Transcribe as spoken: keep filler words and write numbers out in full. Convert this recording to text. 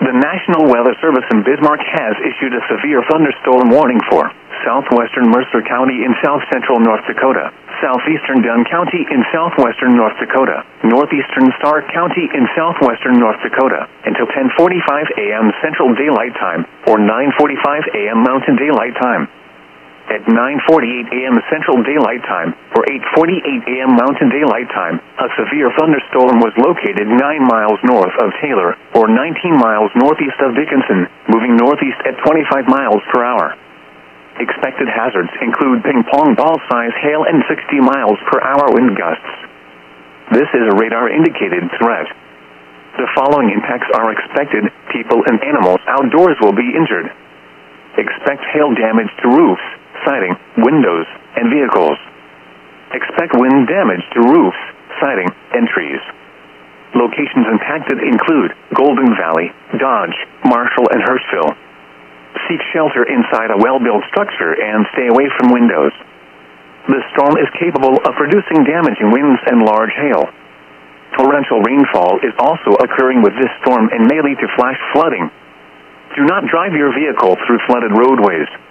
The National Weather Service in Bismarck has issued a severe thunderstorm warning for southwestern Mercer County in south-central North Dakota, southeastern Dunn County in southwestern North Dakota, northeastern Stark County in southwestern North Dakota, until ten forty-five a.m. Central Daylight Time, or nine forty-five a.m. Mountain Daylight Time. At nine forty-eight a.m. Central Daylight Time, or eight forty-eight a.m. Mountain Daylight Time, a severe thunderstorm was located nine miles north of Taylor, or nineteen miles northeast of Dickinson, moving northeast at twenty-five miles per hour. Expected hazards include ping-pong ball-size hail and sixty miles per hour wind gusts. This is a radar-indicated threat. The following impacts are expected: people and animals outdoors will be injured. Expect hail damage to roofs, siding, windows, and vehicles. Expect wind damage to roofs, siding, and trees. Locations impacted include Golden Valley, Dodge, Marshall, and Hurstville. Seek shelter inside a well-built structure and stay away from windows. The storm is capable of producing damaging winds and large hail. Torrential rainfall is also occurring with this storm and may lead to flash flooding. Do not drive your vehicle through flooded roadways.